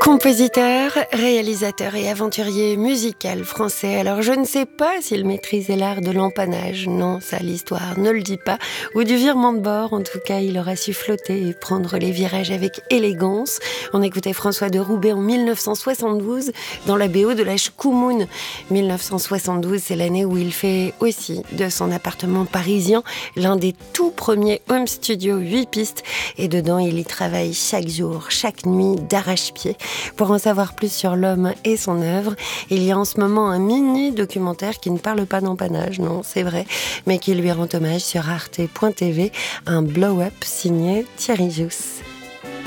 Compositeur, réalisateur et aventurier musical français. Alors je ne sais pas s'il maîtrisait l'art de l'empannage, non, ça l'histoire ne le dit pas, ou du virement de bord. En tout cas, il aura su flotter et prendre les virages avec élégance. On écoutait François de Roubaix en 1972 dans la BO de la Shkumun. 1972, c'est l'année où il fait aussi de son appartement parisien l'un des tout premiers home studios 8 pistes, et dedans il y travaille chaque jour, chaque nuit d'arrache-pied. Pour en savoir plus sur l'homme et son œuvre, il y a en ce moment un mini-documentaire qui ne parle pas d'empannage, non, c'est vrai, mais qui lui rend hommage sur arte.tv, un blow-up signé Thierry Jousse.